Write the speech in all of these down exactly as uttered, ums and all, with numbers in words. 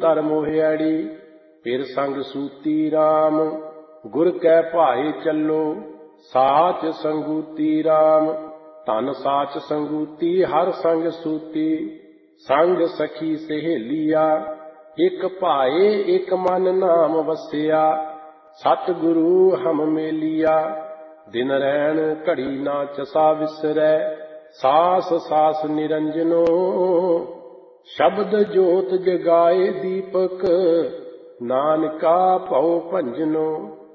तर मोहियाड़ी। फिर संग सूती राम गुर कै भाए चलो, साच संगूती राम धन साच संगूती। हर संग सूती संग सखी सहेलिया, एक भाए एक मन नाम वसिया। सतगुरु हम मेलिया, दिन रैन घड़ी ना चसा विसरै। सास सास निरंजनो, शब्द जोत जगाए दीपक। नानका भव भंजनो,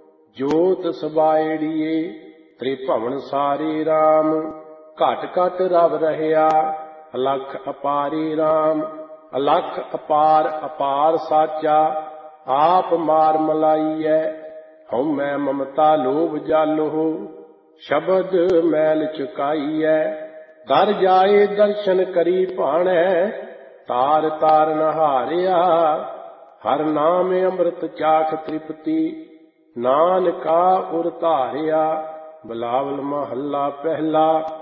जोत सबायड़िए त्रिभवन सारे राम। घट घट रव रहया, अलख अपारे राम। अलख अपार अपार साचा, आप मार मलाइयै। हऊँ मैं ममता लोभ जालो, शब्द मैल चुकाइयै। दर जाए दर्शन करी भाणै, तार तार नहारिया। हर नाम अमृत चाख तृप्ति, नानका उर धारिया। बिलावल महला पहला,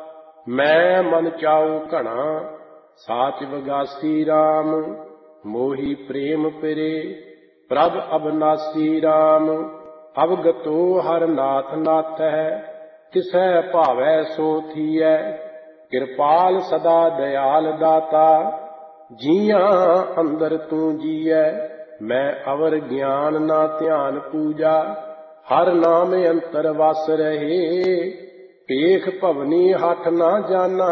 मैं मन चाऊ घना। साच विगासी राम, मोही प्रेम पिरे। प्रभ अबनासी राम, अवगतो हर नाथ नाथ है। तिसै भावै सो थीयै, कृपाल सदा दयाल दाता। जियां अंदर तू जीयै, मैं अवर ज्ञान ना ध्यान पूजा। हर नाम अंतर वस रहे, पेख भवनी हठ ना जाना।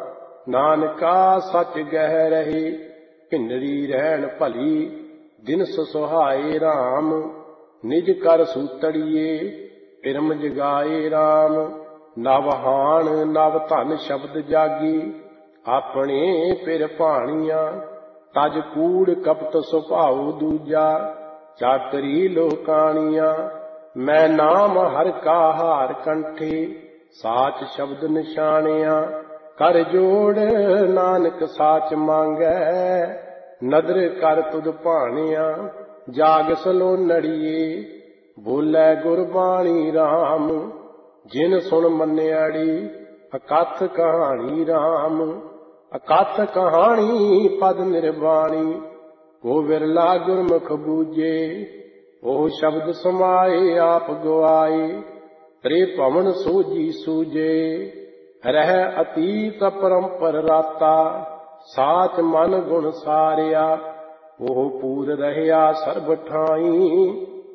नानका सच गह रहे, भिंडरी रहन भली। दिन सुहाए राम, निज कर सूतड़िए। इरम जगाए राम, नव हान नव धन शब्द जागी। अपने पिर भाणिया, तज कूड़ कपट सुभाऊ दूजा। चातरी लोकानिया, मैं नाम हर का हार कंठे। साच शब्द निशानिया, कर जोड़ नानक साच मांगै। नदर कर तुद भाणिया, जाग सलोनड़िए। बोलै गुरबाणी राम, जिन सुन मन्याड़ी। अकथ कहानी राम, अकथ कहानी पद निर्वाणी। को विरला गुरमुख बूझे, ओह शब्द समाए आप गवाए। त्रिभवन सोजी सूझे, रह अतीत परंपर राता। साच मन गुण सारिया, ओह पूर रहया सर्ब ठाई।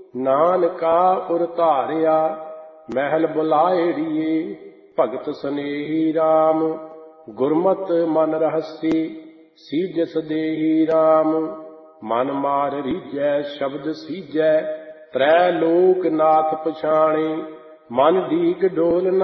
नानका उर धारिया, महल बुलाएड़िए। भगत स्नेही राम, गुरमत मन रहसी। सीजस देही राम, मन मार रीजै शब्द सीजै। त्रै लोक नाथ पछाणे, मन दीक डोल